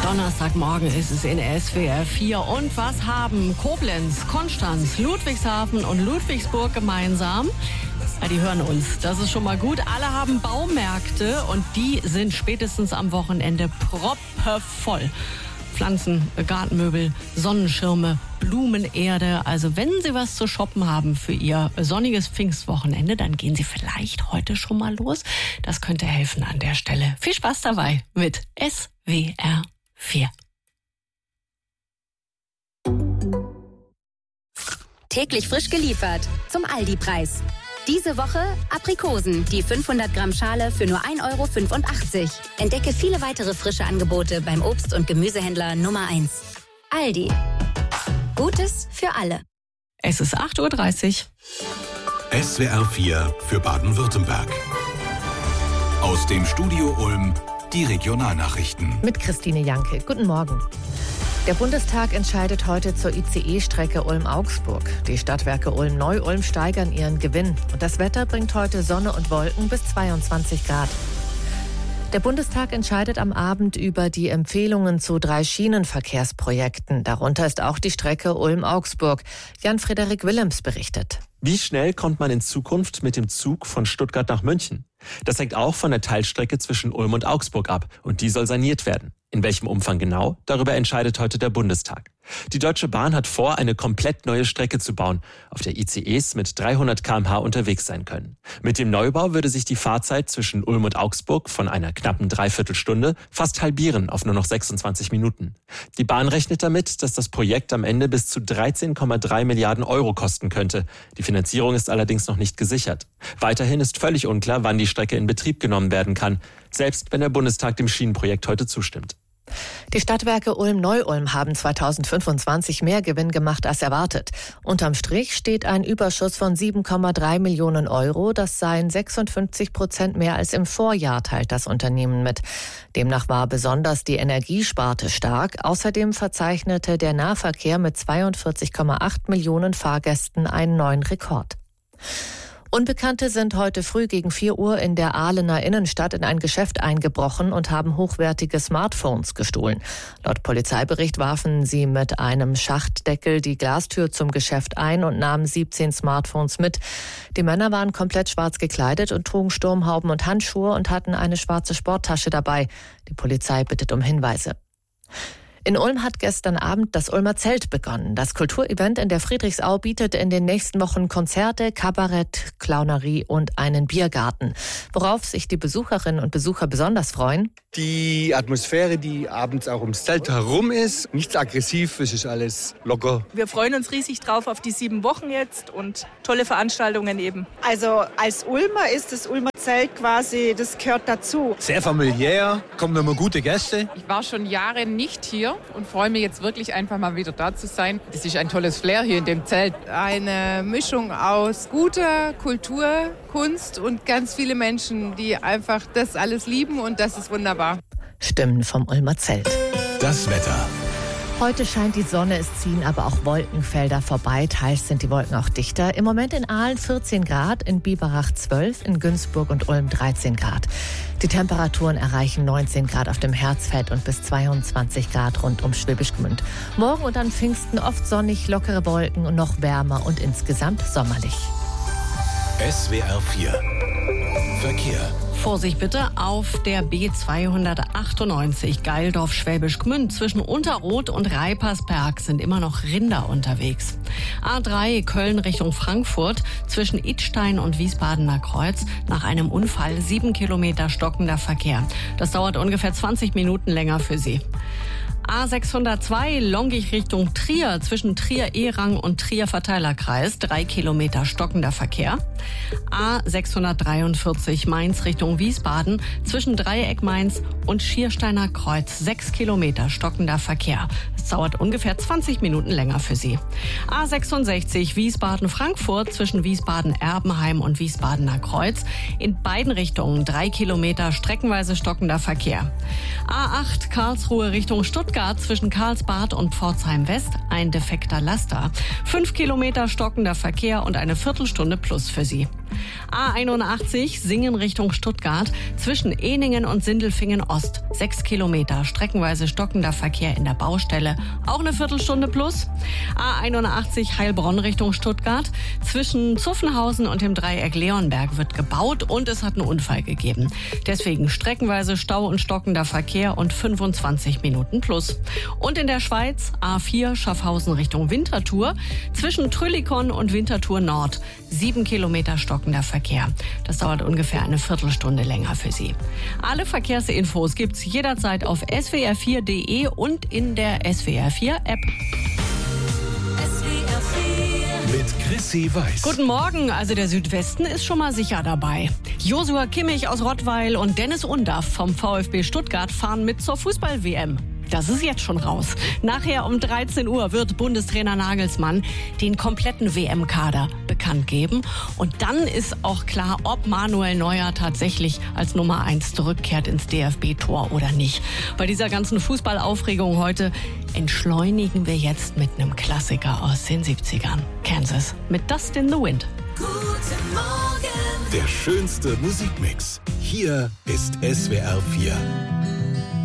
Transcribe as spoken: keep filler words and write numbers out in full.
Donnerstagmorgen ist es in S W R vier. Und was haben Koblenz, Konstanz, Ludwigshafen und Ludwigsburg gemeinsam? Ja, die hören uns. Das ist schon mal gut. Alle haben Baumärkte und die sind spätestens am Wochenende proppevoll. Pflanzen, Gartenmöbel, Sonnenschirme, Blumenerde. Also wenn Sie was zu shoppen haben für Ihr sonniges Pfingstwochenende, dann gehen Sie vielleicht heute schon mal los. Das könnte helfen an der Stelle. Viel Spaß dabei mit S W R vier. Täglich frisch geliefert zum Aldi-Preis. Diese Woche Aprikosen, die fünfhundert Gramm Schale für nur ein Euro fünfundachtzig. Entdecke viele weitere frische Angebote beim Obst- und Gemüsehändler Nummer eins. Aldi. Gutes für alle. Es ist acht Uhr dreißig. S W R vier für Baden-Württemberg. Aus dem Studio Ulm die Regionalnachrichten. Mit Christine Janke. Guten Morgen. Der Bundestag entscheidet heute zur I C E-Strecke Ulm-Augsburg. Die Stadtwerke Ulm-Neu-Ulm steigern ihren Gewinn. Und das Wetter bringt heute Sonne und Wolken bis zweiundzwanzig Grad. Der Bundestag entscheidet am Abend über die Empfehlungen zu drei Schienenverkehrsprojekten. Darunter ist auch die Strecke Ulm-Augsburg. Jan-Frederik Willems berichtet. Wie schnell kommt man in Zukunft mit dem Zug von Stuttgart nach München? Das hängt auch von der Teilstrecke zwischen Ulm und Augsburg ab. Und die soll saniert werden. In welchem Umfang genau? Darüber entscheidet heute der Bundestag. Die Deutsche Bahn hat vor, eine komplett neue Strecke zu bauen, auf der I C Es mit dreihundert Kilometer pro Stunde unterwegs sein können. Mit dem Neubau würde sich die Fahrzeit zwischen Ulm und Augsburg von einer knappen Dreiviertelstunde fast halbieren auf nur noch sechsundzwanzig Minuten. Die Bahn rechnet damit, dass das Projekt am Ende bis zu dreizehn Komma drei Milliarden Euro kosten könnte. Die Finanzierung ist allerdings noch nicht gesichert. Weiterhin ist völlig unklar, wann die Strecke in Betrieb genommen werden kann, selbst wenn der Bundestag dem Schienenprojekt heute zustimmt. Die Stadtwerke Ulm-Neu-Ulm haben zweitausendfünfundzwanzig mehr Gewinn gemacht als erwartet. Unterm Strich steht ein Überschuss von sieben Komma drei Millionen Euro. Das seien sechsundfünfzig Prozent mehr als im Vorjahr, teilt das Unternehmen mit. Demnach war besonders die Energiesparte stark. Außerdem verzeichnete der Nahverkehr mit zweiundvierzig Komma acht Millionen Fahrgästen einen neuen Rekord. Unbekannte sind heute früh gegen vier Uhr in der Ahlener Innenstadt in ein Geschäft eingebrochen und haben hochwertige Smartphones gestohlen. Laut Polizeibericht warfen sie mit einem Schachtdeckel die Glastür zum Geschäft ein und nahmen siebzehn Smartphones mit. Die Männer waren komplett schwarz gekleidet und trugen Sturmhauben und Handschuhe und hatten eine schwarze Sporttasche dabei. Die Polizei bittet um Hinweise. In Ulm hat gestern Abend das Ulmer Zelt begonnen. Das Kulturevent in der Friedrichsau bietet in den nächsten Wochen Konzerte, Kabarett, Clownerie und einen Biergarten. Worauf sich die Besucherinnen und Besucher besonders freuen? Die Atmosphäre, die abends auch ums Zelt herum ist. Nichts aggressiv, es ist alles locker. Wir freuen uns riesig drauf auf die sieben Wochen jetzt und tolle Veranstaltungen eben. Also als Ulmer ist das Ulmer Zelt quasi, das gehört dazu. Sehr familiär, kommen immer gute Gäste. Ich war schon Jahre nicht hier und freue mich jetzt wirklich einfach mal wieder da zu sein. Das ist ein tolles Flair hier in dem Zelt. Eine Mischung aus guter Kultur, Kunst und ganz viele Menschen, die einfach das alles lieben und das ist wunderbar. Stimmen vom Ulmer Zelt. Das Wetter. Heute scheint die Sonne, es ziehen aber auch Wolkenfelder vorbei. Teils sind die Wolken auch dichter. Im Moment in Aalen vierzehn Grad, in Biberach zwölf, in Günzburg und Ulm dreizehn Grad. Die Temperaturen erreichen neunzehn Grad auf dem Herzfeld und bis zweiundzwanzig Grad rund um Schwäbisch Gmünd. Morgen und an Pfingsten oft sonnig, lockere Wolken und noch wärmer und insgesamt sommerlich. S W R vier. Verkehr. Vorsicht bitte auf der B zweihundertachtundneunzig Geildorf-Schwäbisch Gmünd. Zwischen Unterroth und Reipersberg sind immer noch Rinder unterwegs. A drei Köln Richtung Frankfurt zwischen Idstein und Wiesbadener Kreuz. Nach einem Unfall sieben Kilometer stockender Verkehr. Das dauert ungefähr zwanzig Minuten länger für Sie. A sechshundertzwei Longich Richtung Trier zwischen Trier-Ehrang und Trier-Verteilerkreis, drei Kilometer stockender Verkehr. A sechshundertdreiundvierzig Mainz Richtung Wiesbaden zwischen Dreieck Mainz und Schiersteiner Kreuz, sechs Kilometer stockender Verkehr. Es dauert ungefähr zwanzig Minuten länger für Sie. A sechsundsechzig Wiesbaden-Frankfurt zwischen Wiesbaden-Erbenheim und Wiesbadener Kreuz, in beiden Richtungen drei Kilometer streckenweise stockender Verkehr. A acht Karlsruhe Richtung Stuttgart Stuttgart zwischen Karlsbad und Pforzheim West ein defekter Laster. Fünf Kilometer stockender Verkehr und eine Viertelstunde plus für Sie. A einundachtzig Singen Richtung Stuttgart zwischen Ehningen und Sindelfingen Ost. Sechs Kilometer streckenweise stockender Verkehr in der Baustelle. Auch eine Viertelstunde plus. A einundachtzig Heilbronn Richtung Stuttgart. Zwischen Zuffenhausen und dem Dreieck Leonberg wird gebaut und es hat einen Unfall gegeben. Deswegen streckenweise Stau und stockender Verkehr und fünfundzwanzig Minuten plus. Und in der Schweiz A vier Schaffhausen Richtung Winterthur. Zwischen Trüllikon und Winterthur Nord. Sieben Kilometer stockender Verkehr. Das dauert ungefähr eine Viertelstunde länger für Sie. Alle Verkehrsinfos gibt's jederzeit auf s w r vier punkt d e und in der S W R vier App. S W R vier mit Chrissy Weiß. Guten Morgen. Also der Südwesten ist schon mal sicher dabei. Josua Kimmich aus Rottweil und Dennis Undaff vom VfB Stuttgart fahren mit zur Fußball-W M. Das ist jetzt schon raus. Nachher um dreizehn Uhr wird Bundestrainer Nagelsmann den kompletten W M-Kader bekannt geben. Und dann ist auch klar, ob Manuel Neuer tatsächlich als Nummer eins zurückkehrt ins D F B-Tor oder nicht. Bei dieser ganzen Fußballaufregung heute entschleunigen wir jetzt mit einem Klassiker aus den siebzigern. Kansas mit Dust in the Wind. Guten Morgen. Der schönste Musikmix. Hier ist S W R vier.